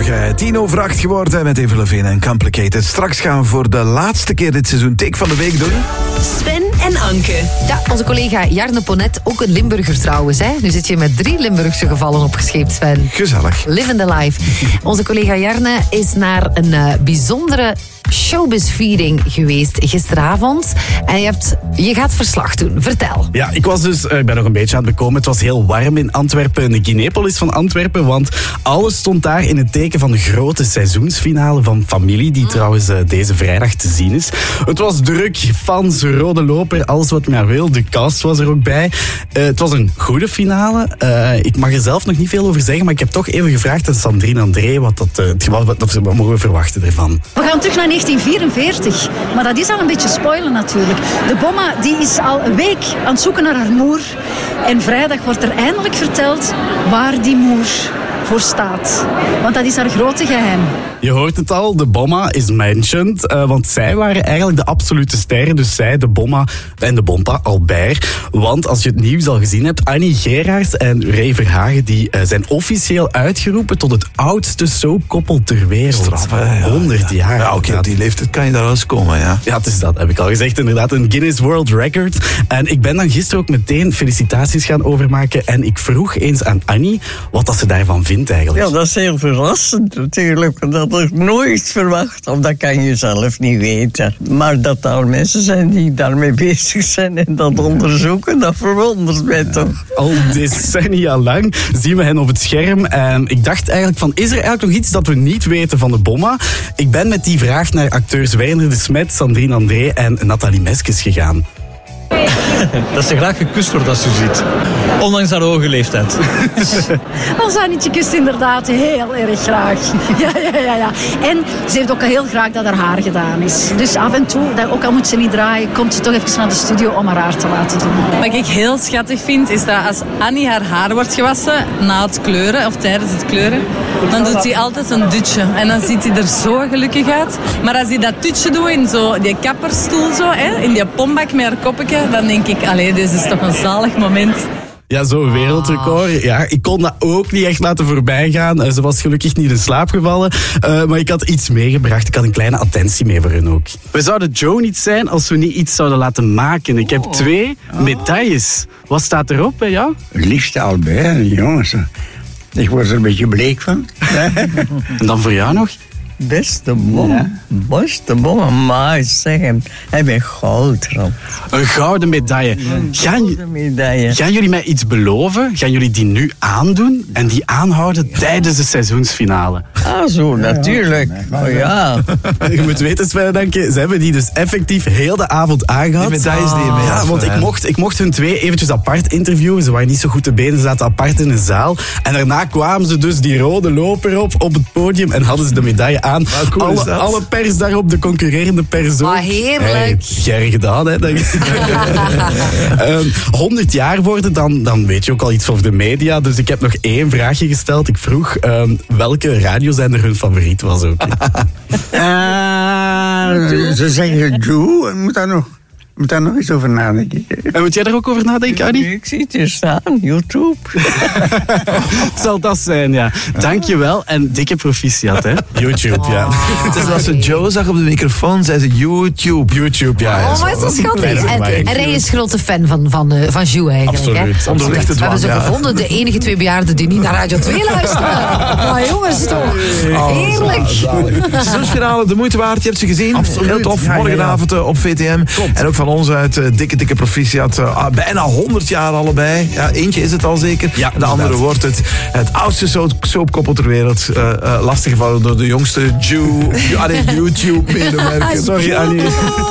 Goedemorgen, 7:10 geworden met Eva Levine en Complicated. Straks gaan we voor de laatste keer dit seizoen Take van de Week doen. Sven en Anke. Ja, onze collega Jarne Ponnet, ook een Limburger trouwens. Hè? Nu zit je met 3 Limburgse gevallen opgescheept, Sven. Gezellig. Living the life. Onze collega Jarne is naar een bijzondere showbiz-viering geweest gisteravond. En je gaat verslag doen. Vertel. Ja, ik ben nog een beetje aan het bekomen. Het was heel warm in Antwerpen, in de Kinepolis van Antwerpen, want alles stond daar in het teken van de grote seizoensfinale van Familie, die trouwens deze vrijdag te zien is. Het was druk, fans, rode loper, alles wat maar wil. De cast was er ook bij. Het was een goede finale. Ik mag er zelf nog niet veel over zeggen, maar ik heb toch even gevraagd aan Sandrine André wat mogen we verwachten ervan. We gaan terug naar 1944, maar dat is al een beetje spoilen natuurlijk. De Bomma die is al een week aan het zoeken naar haar moer. En vrijdag wordt er eindelijk verteld waar die moer voor staat. Want dat is haar grote geheim. Je hoort het al, de Bomma is mentioned, want zij waren eigenlijk de absolute sterren. Dus zij, de Bomma en de Bompa, Albert. Want als je het nieuws al gezien hebt, Annie Gerards en Ray Verhagen die zijn officieel uitgeroepen tot het oudste soapkoppel ter wereld. Straf, hè? 100 jaar. Ja, oké, op die leeftijd kan je daar wel eens komen, ja. Ja, het is dat, heb ik al gezegd. Inderdaad, een Guinness World Record. En ik ben dan gisteren ook meteen felicitaties gaan overmaken. En ik vroeg eens aan Annie wat dat ze daarvan vindt eigenlijk. Ja, dat is heel verrassend natuurlijk. Dat had ik nooit verwacht. Of dat kan je zelf niet weten. Maar dat er mensen zijn die daarmee bezig zijn en dat onderzoeken, dat verwondert mij toch. Al decennia lang zien we hen op het scherm. En ik dacht eigenlijk van, is er eigenlijk nog iets dat we niet weten van de Bomma? Ik ben met die vraag naar acteurs Werner de Smet, Sandrine André en Nathalie Meskes gegaan. Dat ze graag gekust wordt als ze ziet. Ondanks haar hoge leeftijd. Ons Annietje kust inderdaad heel erg graag. Ja. En ze heeft ook heel graag dat haar haar gedaan is. Dus af en toe, ook al moet ze niet draaien, komt ze toch even naar de studio om haar haar te laten doen. Wat ik heel schattig vind, is dat als Annie haar haar wordt gewassen na het kleuren, of tijdens het kleuren, dan doet hij altijd een dutje. En dan ziet hij er zo gelukkig uit. Maar als hij dat dutje doet in zo die kapperstoel, zo, in die pombak met haar koppetje, dan denk ik, allee, dit is toch een zalig moment. Ja, zo'n wereldrecord. Ja, ik kon dat ook niet echt laten voorbij gaan. Ze was gelukkig niet in slaap gevallen. Maar ik had iets meegebracht. Ik had een kleine attentie mee voor hun ook. We zouden Joe niet zijn als we niet iets zouden laten maken. Ik heb 2 medailles. Wat staat erop bij jou? Het liefste Albert, jongens. Ik word er een beetje bleek van. En dan voor jou nog? Beste Bomma. Beste Bomma. Maar zeg hem, hij bent goud erop. Een gouden medaille. Gaan jullie mij iets beloven? Gaan jullie die nu aandoen en die aanhouden tijdens de seizoensfinale? Ah, zo, natuurlijk. Oh ja. Je moet weten, Sven en Anke, ze hebben die dus effectief heel de avond aangehad. Die medailles die je mee had. Ja, want ik mocht hun 2 eventjes apart interviewen. Ze waren niet zo goed te benen, ze zaten apart in een zaal. En daarna kwamen ze dus die rode loper op het podium en hadden ze de medaille aan. Cool alle pers daarop, de concurrerende pers ook. Ah, heerlijk. Gerg gedaan, hè. 100 jaar worden, dan weet je ook al iets over de media. Dus ik heb nog 1 vraagje gesteld. Ik vroeg welke radiozender hun favoriet was ook. Ze zeggen Joe, moet daar nog eens over nadenken. En moet jij daar ook over nadenken, Annie? Ik zie het hier staan, YouTube. Het zal dat zijn, ja. Dankjewel en dikke proficiat, hè. YouTube, ja. Het is als ze Joe zag op de microfoon, zei ze YouTube. YouTube, ja. Oh, maar zo schattig. En Ray is grote fan van Joe eigenlijk. Absoluut. Hè? Onderlicht het we hebben ze ja. gevonden, de enige 2 bejaarden die niet naar Radio 2 luisteren. Maar jongens toch, heerlijk. Seizoensfinale, de moeite waard, je hebt ze gezien. Absoluut. Heel tof, morgenavond op VTM. Klopt. En ook van ons uit dikke proficiat. Bijna 100 jaar allebei. Ja, eentje is het al zeker. Ja, de andere wordt het oudste soapkoppel ter wereld. Lastiggevallen door de jongste YouTube-medewerker. Sorry, Annie.